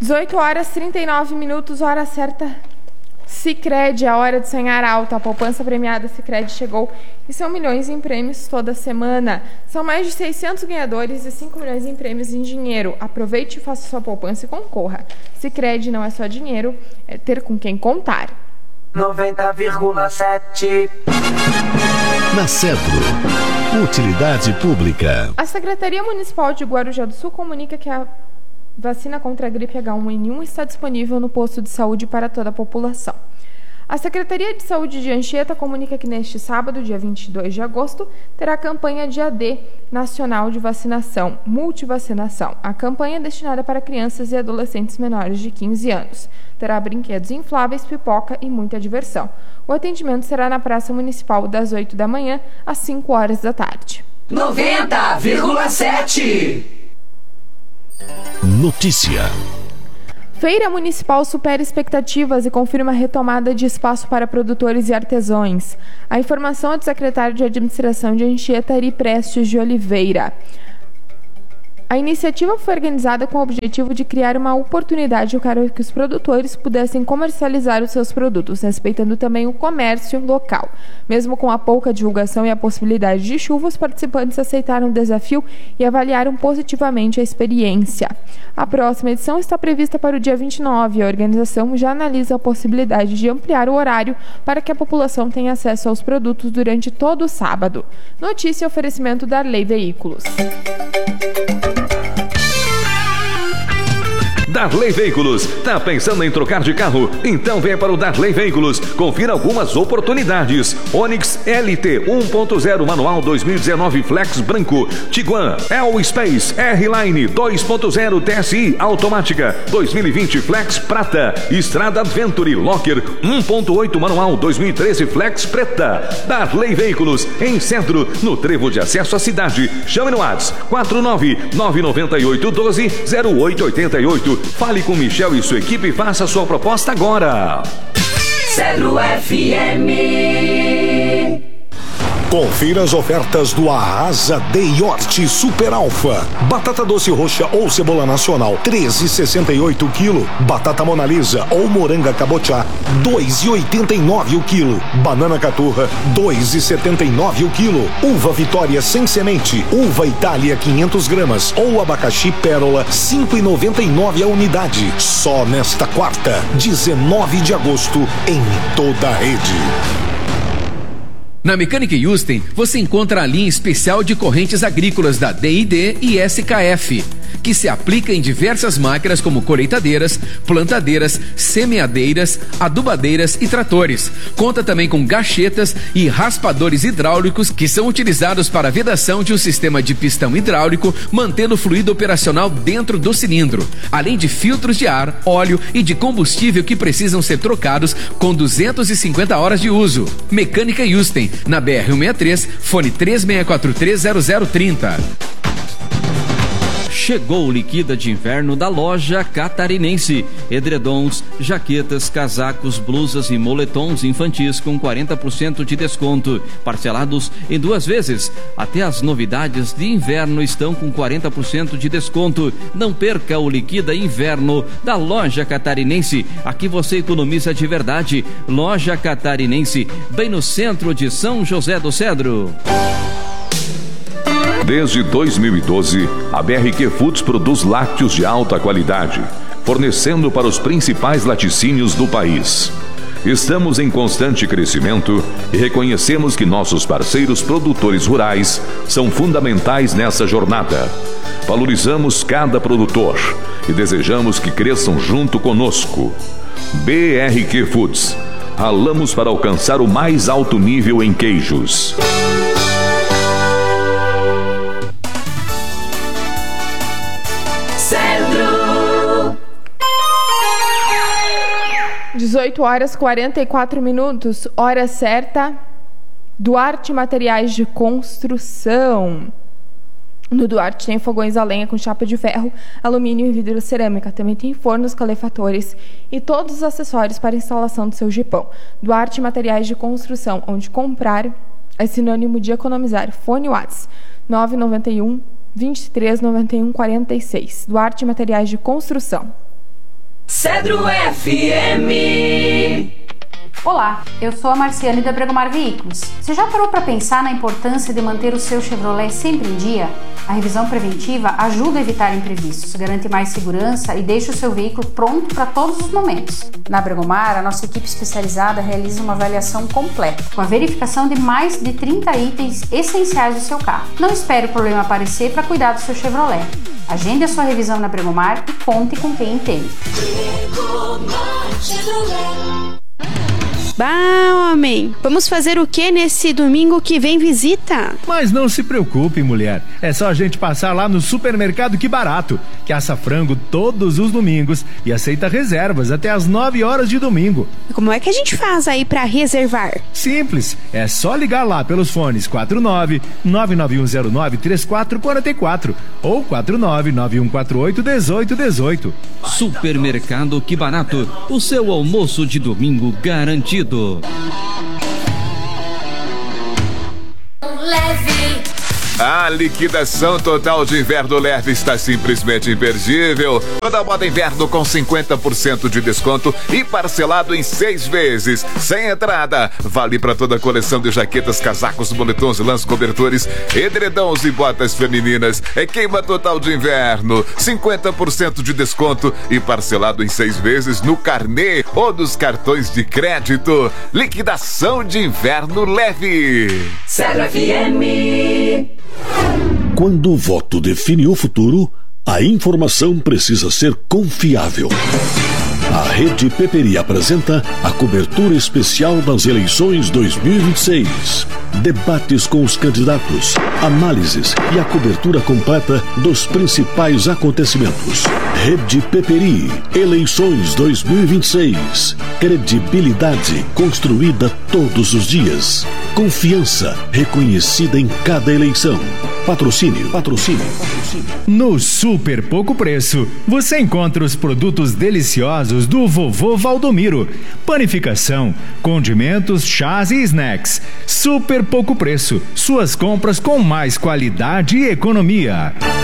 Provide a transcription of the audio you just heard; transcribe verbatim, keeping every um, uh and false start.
dezoito horas e trinta e nove minutos, hora certa. Sicredi, a hora de sonhar alto. A poupança premiada Sicredi chegou e são milhões em prêmios toda semana. São mais de seiscentos ganhadores e cinco milhões em prêmios em dinheiro. Aproveite e faça sua poupança e concorra. Sicredi não é só dinheiro, é ter com quem contar. noventa vírgula sete. Na Cedro, utilidade pública. A Secretaria Municipal de Guarujá do Sul comunica que a vacina contra a gripe H um N um está disponível no posto de saúde para toda a população. A Secretaria de Saúde de Anchieta comunica que neste sábado, dia vinte e dois de agosto, terá a campanha de A D Nacional de Vacinação, Multivacinação. A campanha é destinada para crianças e adolescentes menores de quinze anos. Terá brinquedos infláveis, pipoca e muita diversão. O atendimento será na Praça Municipal das oito da manhã às cinco horas da tarde. noventa vírgula sete. Notícia. Feira Municipal supera expectativas e confirma a retomada de espaço para produtores e artesãos. A informação é do secretário de Administração de Anchieta, Ari Prestes de Oliveira. A iniciativa foi organizada com o objetivo de criar uma oportunidade para que os produtores pudessem comercializar os seus produtos, respeitando também o comércio local. Mesmo com a pouca divulgação e a possibilidade de chuva, os participantes aceitaram o desafio e avaliaram positivamente a experiência. A próxima edição está prevista para o dia vinte e nove. A organização já analisa a possibilidade de ampliar o horário para que a população tenha acesso aos produtos durante todo o sábado. Notícia e oferecimento da Darley Veículos. Darley Veículos. Tá pensando em trocar de carro? Então venha para o Darley Veículos. Confira algumas oportunidades. Onix L T um ponto zero manual dois mil e dezenove Flex branco. Tiguan L-Space R-Line dois ponto zero T S I automática dois mil e vinte Flex prata. Estrada Adventure Locker um ponto oito manual dois mil e treze Flex preta. Darley Veículos em Centro, no trevo de acesso à cidade. Chame no WhatsApp quatro nove nove nove oito um dois zero oito oito oito. Fale com Michel e sua equipe e faça sua proposta agora. Cedro F M. Confira as ofertas do Arrasa de Yorte Super Alfa. Batata doce roxa ou cebola nacional, treze e sessenta e oito o quilo. Batata Mona Lisa ou moranga cabotiá, dois e oitenta e nove o quilo. Banana caturra, dois e setenta e nove o quilo. Uva Vitória sem semente, uva Itália quinhentas gramas ou abacaxi pérola, cinco e noventa e nove a unidade. Só nesta quarta, dezenove de agosto, em toda a rede. Na Mecânica Yusten, você encontra a linha especial de correntes agrícolas da D I D e S K F, que se aplica em diversas máquinas como colheitadeiras, plantadeiras, semeadeiras, adubadeiras e tratores. Conta também com gachetas e raspadores hidráulicos que são utilizados para a vedação de um sistema de pistão hidráulico, mantendo o fluido operacional dentro do cilindro, além de filtros de ar, óleo e de combustível que precisam ser trocados com duzentas e cinquenta horas de uso. Mecânica Yusten, na B R cento e sessenta e três, fone três seis quatro três zero zero três zero. Chegou o Liquida de Inverno da Loja Catarinense. Edredons, jaquetas, casacos, blusas e moletons infantis com quarenta por cento de desconto, parcelados em duas vezes. Até as novidades de inverno estão com quarenta por cento de desconto. Não perca o Liquida Inverno da Loja Catarinense. Aqui você economiza de verdade. Loja Catarinense, bem no centro de São José do Cedro. Desde dois mil e doze, a B R Q Foods produz lácteos de alta qualidade, fornecendo para os principais laticínios do país. Estamos em constante crescimento e reconhecemos que nossos parceiros produtores rurais são fundamentais nessa jornada. Valorizamos cada produtor e desejamos que cresçam junto conosco. B R Q Foods. Ralamos para alcançar o mais alto nível em queijos. dezoito horas e quarenta e quatro minutos, hora certa. Duarte Materiais de Construção. No Duarte tem fogões a lenha com chapa de ferro, alumínio e vidro cerâmica. Também tem fornos, calefatores e todos os acessórios para a instalação do seu jipão. Duarte Materiais de Construção, onde comprar é sinônimo de economizar. Fone WhatsApp nove nove um, vinte e três, noventa e um, quarenta e seis. Duarte Materiais de Construção. Cedro F M. Olá, eu sou a Marciane da Bregomar Veículos. Você já parou para pensar na importância de manter o seu Chevrolet sempre em dia? A revisão preventiva ajuda a evitar imprevistos, garante mais segurança e deixa o seu veículo pronto para todos os momentos. Na Bregomar, a nossa equipe especializada realiza uma avaliação completa, com a verificação de mais de trinta itens essenciais do seu carro. Não espere o problema aparecer para cuidar do seu Chevrolet. Agende a sua revisão na Bregomar e conte com quem entende. Bah, homem, vamos fazer o que nesse domingo que vem visita? Mas não se preocupe, mulher. É só a gente passar lá no Supermercado Que Barato, que assa frango todos os domingos e aceita reservas até às nove horas de domingo. Como é que a gente faz aí pra reservar? Simples, é só ligar lá pelos fones quatro nove nove nove um zero nove três quatro quatro quatro ou quatro nove nove um quatro oito um oito um oito. Supermercado Que Barato, o seu almoço de domingo garantido. Leve. A liquidação total de inverno leve está simplesmente imperdível. Toda moda inverno com cinquenta por cento de desconto e parcelado em seis vezes, sem entrada. Vale para toda a coleção de jaquetas, casacos, moletons, lãs, cobertores, edredons e botas femininas. É queima total de inverno, cinquenta por cento de desconto e parcelado em seis vezes no carnê ou nos cartões de crédito. Liquidação de inverno leve. Cedro F M. Quando o voto define o futuro, a informação precisa ser confiável. A Rede Peperi apresenta a cobertura especial das eleições dois mil e vinte e seis. Debates com os candidatos, análises e a cobertura completa dos principais acontecimentos. Rede Peperi, eleições dois mil e vinte e seis. Credibilidade construída todos os dias. Confiança reconhecida em cada eleição. Patrocínio, patrocínio, patrocínio. No Super Pouco Preço, você encontra os produtos deliciosos do Vovô Valdomiro. Panificação, condimentos, chás e snacks. Super Pouco Preço, suas compras com mais qualidade e economia.